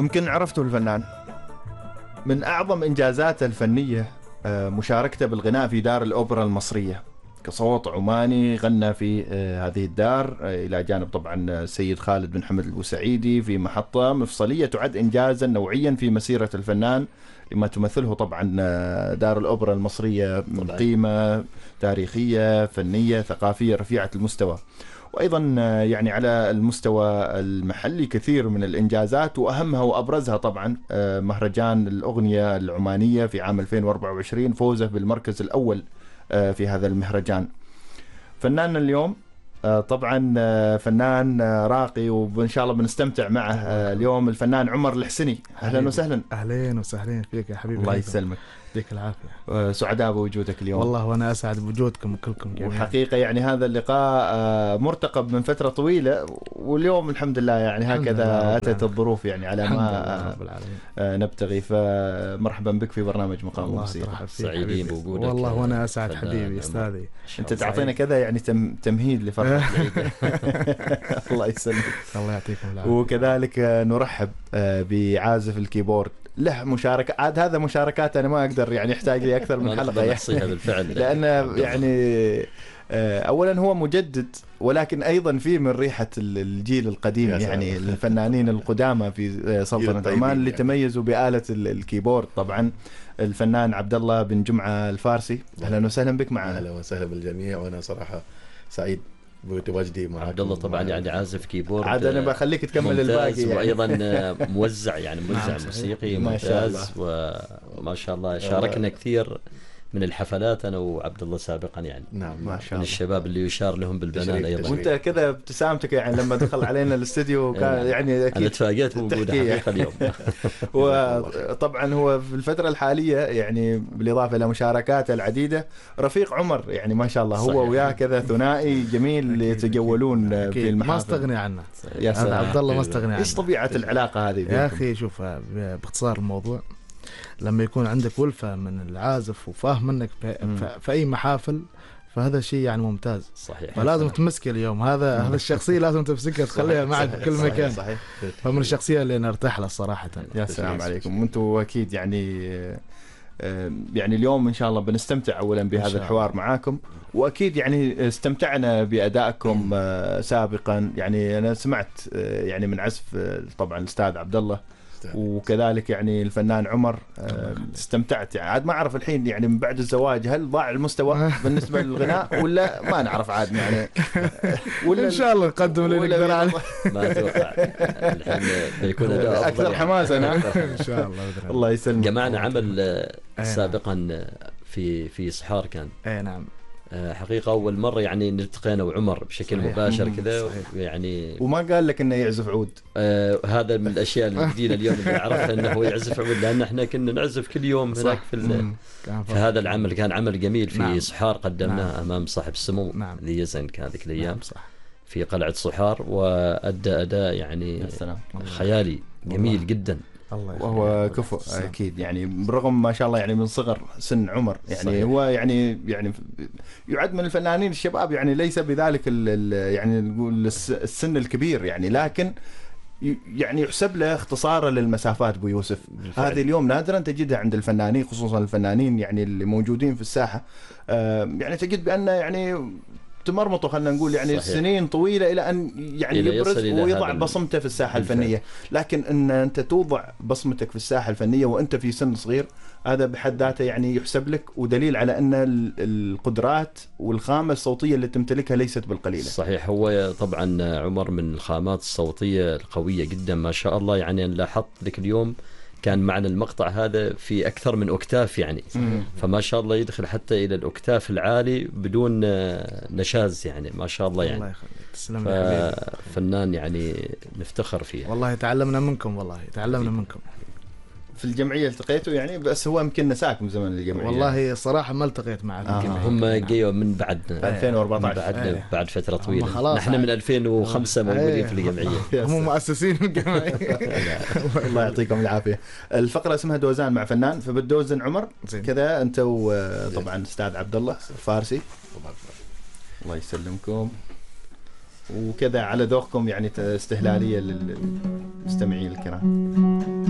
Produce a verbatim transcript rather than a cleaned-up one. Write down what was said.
ممكن عرفتوا الفنان من أعظم إنجازاته الفنية مشاركته بالغناء في دار الأوبرا المصرية كصوت عماني، غنى في هذه الدار إلى جانب طبعا السيد خالد بن حمد البوسعيدي في محطة مفصلية تعد إنجازا نوعيا في مسيرة الفنان لما تمثله طبعا دار الأوبرا المصرية من قيمة تاريخية فنية ثقافية رفيعة المستوى. وأيضا يعني على المستوى المحلي كثير من الإنجازات، وأهمها وأبرزها طبعا مهرجان الأغنية العمانية في عام ألفين وأربعة وعشرين، فوزه بالمركز الأول في هذا المهرجان. فناننا اليوم طبعا فنان راقي وإن شاء الله بنستمتع معه اليوم، الفنان عمر الحسني. أهلا وسهلا. أهلين وسهلين فيك يا حبيبي. الله يسلمك. يديك العافية. سعداء بوجودك اليوم. والله وأنا أسعد بوجودكم كلكم جميعا. وحقيقة يعني هذا اللقاء مرتقب من فترة طويلة، واليوم الحمد لله يعني هكذا أتت الظروف يعني على ما نبتغي. فمرحبا بك في برنامج مقام الموسيقى. سعيدين بوجودك. والله وأنا أسعد حبيبي أستاذي. أنت تعطينا كذا يعني تمهيد لفرحة العيد. الله يسلمك. الله يعطيكم العافية. وكذلك نرحب بعازف الكيبورد، له مشاركة عاد هذا مشاركات أنا ما أقدر يعني يحتاج لي أكثر من حلقة يحصيها بالفعل، لأن يعني أولا هو مجدد، ولكن أيضا فيه من ريحة الجيل القديم يعني الفنانين القدامى في سلطنة عمان اللي تميزوا بآلة الكيبورد. طبعا الفنان عبد الله بن جمعة الفارسي، أهلا وسهلا بك معنا. أهلا وسهلا بالجميع، وأنا صراحة سعيد بتواجدي معك. عبد الله طبعا يعني عازف كيبورد، عاد انا بخليك تكمل الباقي يعني. وايضا موزع يعني موزع موسيقي ممتاز، وما شاء الله شاركنا كثير من الحفلات انا وعبد الله سابقا يعني. نعم ما شاء الله. من الشباب اللي يشار لهم بالبنان ايضا. وانت كذا ابتسامتك يعني لما دخل علينا الاستديو كان يعني اكيد انا تفاجأت بوجوده حقيقة اليوم. وطبعا هو في الفترة الحالية يعني بالاضافة الى مشاركاته العديدة رفيق عمر يعني ما شاء الله، هو وياه كذا ثنائي جميل يتجولون في المحافل. ما استغني عنه يا سلام. عبد الله ما استغني عنه. ايش طبيعة العلاقة هذه يا اخي؟ شوف باختصار الموضوع، لما يكون عندك ولفة من العازف وفاهم منك في, في أي محافل، فهذا شيء يعني ممتاز. صحيح. فلازم تمسك اليوم هذا هذا الشخصية لازم تمسكها تخليها معك في كل مكان. صحيح. فمن الشخصية اللي نرتاح لها صراحة. يا سلام عليكم. وانتم أكيد يعني يعني اليوم إن شاء الله بنستمتع أولا بهذا الحوار معاكم، وأكيد يعني استمتعنا بأدائكم سابقا. يعني أنا سمعت يعني من عزف طبعا الأستاذ عبد الله وكذلك يعني الفنان عمر، استمتعت يعني. عاد ما أعرف الحين يعني من بعد الزواج هل ضاع المستوى بالنسبة للغناء ولا ما نعرف عاد يعني، ولا إن شاء الله نقدم اللي نقدر عليه. ما أتوقع الحين بيكون أكثر حماسا. إن شاء الله. الله يسلمك. جمعنا عمل سابقا في في صحار كان. أي نعم. حقيقة أول مرة يعني نلتقينا وعمر بشكل صحيح. مباشر كذا يعني. وما قال لك إنه يعزف عود؟ آه هذا من الأشياء الجديدة اليوم اللي عرفها إنه هو يعزف عود، لأن إحنا كنا نعزف كل يوم هناك في, في هذا العمل. كان عمل جميل في نعم. صحار قدمناه نعم. أمام صاحب السمو نعم. ذي يزن كهذيك الأيام نعم. صح. في قلعة صحار، وأدى أداء يعني خيالي جميل الله. جدا. وهو كفؤ أكيد يعني بالرغم ما شاء الله يعني من صغر سن عمر يعني صحيح. هو يعني يعني يعد من الفنانين الشباب يعني، ليس بذلك يعني نقول السن الكبير يعني، لكن يعني يحسب له اختصاره للمسافات ابو يوسف. هذه اليوم نادرا تجدها عند الفنانين، خصوصا الفنانين يعني اللي موجودين في الساحة. يعني تجد بأن يعني تمرمطوا خلنا نقول يعني صحيح. سنين طويلة إلى أن يعني إلى يبرز ويضع بصمته في الساحة الفنية. لكن أن أنت توضع بصمتك في الساحة الفنية وأنت في سن صغير، هذا بحد ذاته يعني يحسب لك، ودليل على أن القدرات والخامة الصوتية اللي تمتلكها ليست بالقليلة. صحيح. هو طبعا عمر من الخامات الصوتية القوية جدا ما شاء الله يعني. لاحظت ذلك اليوم كان معنا المقطع هذا في أكثر من أكتاف يعني، فما شاء الله يدخل حتى إلى الأكتاف العالي بدون نشاز يعني ما شاء الله يعني. الله يخليك. تسلم يا حبيبي. فنان يعني نفتخر فيه. والله تعلمنا منكم، والله تعلمنا منكم. في الجمعية التقيتوا يعني؟ بس هو يمكن نساك من زمن الجمعية. والله صراحة ما التقيت معه. آه. هم جيوا من بعد ألفين وأربعة عشر بعد أيه. بعد فترة طويلة. نحن من ألفين وخمسة موجودين أيه. في الجمعية. هم مؤسسين الجمعية. الله يعطيكم العافية. الفقرة اسمها دوزان مع فنان، فبتدوزن عمر كذا أنت وطبعا أستاذ عبد الله الفارسي. الله يسلمكم. وكذا على ذوقكم يعني استهلالية لل مستمعين الكرام.